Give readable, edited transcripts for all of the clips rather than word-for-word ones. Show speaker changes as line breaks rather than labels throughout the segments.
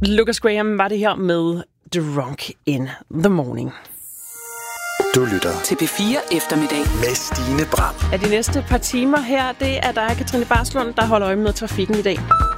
Lucas Graham var det her med Drunk in the Morning.
Du lytter
til P4 Eftermiddag
med Stine Bram.
Ja, de næste par timer her, det er dig, Katrine Barslund, der holder øje med trafikken i dag.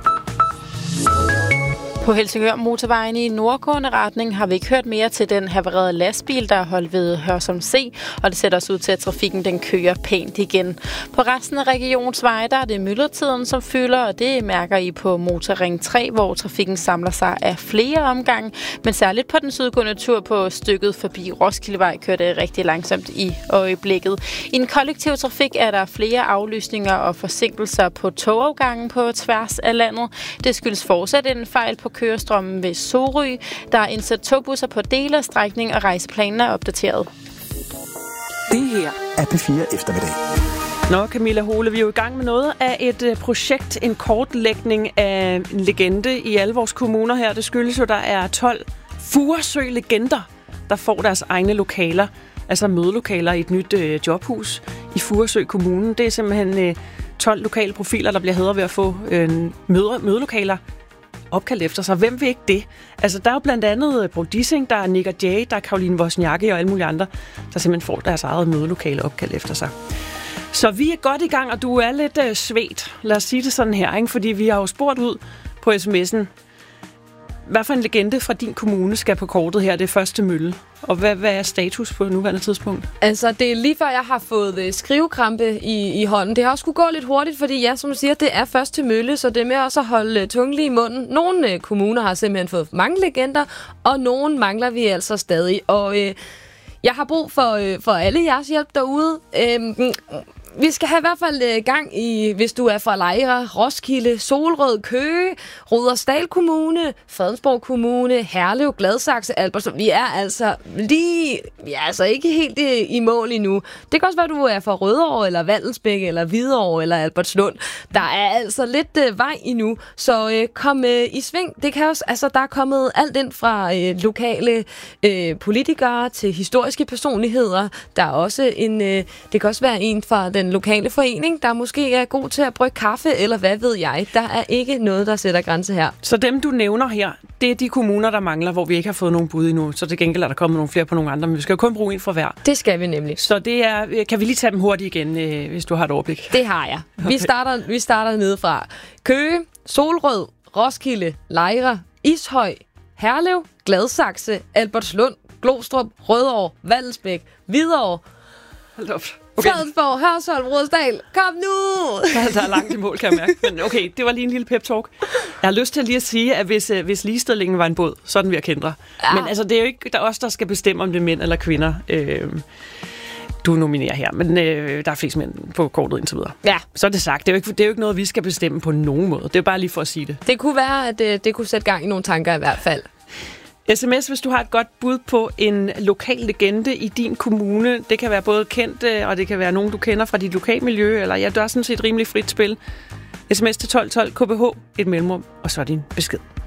På Helsingør motorvejen i nordgående retning har vi ikke hørt mere til den havarerede lastbil, der er holdt ved Hørsholm C, og det sætter os ud til, at trafikken den kører pænt igen. På resten af regionsveje, der er det myldretiden, som fylder, og det mærker I på Motorring 3, hvor trafikken samler sig af flere omgange, men særligt på den sydgående tur på stykket forbi Roskildevej kører det rigtig langsomt i øjeblikket. I den kollektive trafik er der flere aflysninger og forsinkelser på togafgangen på tværs af landet. Det skyldes fortsat en fejl på kørestrømmen ved Sorø. Der er indsat togbusser på dele af strækning, og rejseplanen er opdateret.
Det her
er P4 Eftermiddag.
Nå, Camilla Hole, vi er jo i gang med noget af et projekt, en kortlægning af en legende i alle vores kommuner her. Det skyldes jo, der er 12 Furesø-legender, der får deres egne lokaler, altså mødelokaler i et nyt jobhus i Furesø Kommune. Det er simpelthen 12 lokale profiler, der bliver hædret ved at få mødelokaler opkaldt efter sig. Hvem vil ikke det? Altså, der er jo blandt andet Paul Dissing, der er Nick og Jay, der er Caroline Wozniacki og alle mulige andre, der simpelthen får deres eget mødelokale opkaldt efter sig. Så vi er godt i gang, og du er lidt svedt. Lad os sige det sådan her, ikke? Fordi vi har jo spurgt ud på sms'en, hvad for en legende fra din kommune skal på kortet her? Det er første mølle. Og hvad er status på nuværende tidspunkt?
Altså, det er lige før, jeg har fået skrivekrampe i hånden. Det har også skulle gå lidt hurtigt, fordi ja, som du siger, det er først til mølle, så det er med også at holde tungen lige i munden. Nogle kommuner har simpelthen fået mange legender, og nogle mangler vi altså stadig. Og jeg har brug for alle jeres hjælp derude. Vi skal have i hvert fald gang i, hvis du er fra Lejre, Roskilde, Solrød, Køge, Rudersdal Kommune, Fredensborg Kommune, Herlev, Gladsaxe, Albertslund. Vi er altså ikke helt i mål endnu. Det kan også være, du er fra Rødovre, eller Vallensbæk, eller Hvidovre, eller Albertslund. Der er altså lidt vej endnu, så kom i sving. Det kan også, altså, der er kommet alt ind fra lokale politikere til historiske personligheder. Der er også det kan også være en fra den lokale forening, der måske er god til at brygge kaffe, eller hvad ved jeg. Der er ikke noget, der sætter grænse her.
Så dem, du nævner her, det er de kommuner, der mangler, hvor vi ikke har fået nogen bud endnu. Så til gengæld er der kommet nogle flere på nogle andre, men vi skal jo kun bruge en for hver.
Det skal vi nemlig.
Så det er, kan vi lige tage dem hurtigt igen, hvis du har et overblik?
Det har jeg.
Okay.
Vi starter nedefra. Køge, Solrød, Roskilde, Lejre, Ishøj, Herlev, Gladsaxe, Albertslund, Glostrup, Rødovre, Vallensbæk, Hvidovre.
Hold op.
Okay. Fredensborg, Hørsholm, Rudersdal. Kom nu!
Der er langt i mål, kan jeg mærke. Men okay, det var lige en lille pep-talk. Jeg har lyst til lige at sige, at hvis ligestillingen var en båd, så er den ved at kendre. Ja. Men altså, det er jo ikke os, der skal bestemme, om det er mænd eller kvinder, du nominerer her. Men der er flest mænd på kortet indtil videre.
Ja.
Så er det sagt. Det er jo ikke noget, vi skal bestemme på nogen måde. Det er bare lige for at sige det.
Det kunne være, at det kunne sætte gang i nogle tanker i hvert fald.
SMS, hvis du har et godt bud på en lokal legende i din kommune. Det kan være både kendt, og det kan være nogen, du kender fra dit lokalmiljø, eller ja, der er sådan set rimelig frit spil. SMS til 1212 KBH, et mellemrum, og så er din besked.